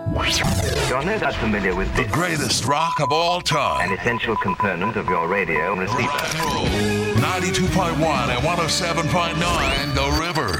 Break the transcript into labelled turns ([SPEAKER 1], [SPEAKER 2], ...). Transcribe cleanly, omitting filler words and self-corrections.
[SPEAKER 1] You're no doubt familiar with
[SPEAKER 2] The
[SPEAKER 1] this,
[SPEAKER 2] greatest rock of all
[SPEAKER 1] an
[SPEAKER 2] time.
[SPEAKER 1] essential component of your radio receiver.
[SPEAKER 2] Rock and roll. 92.1 and 107.9 The River.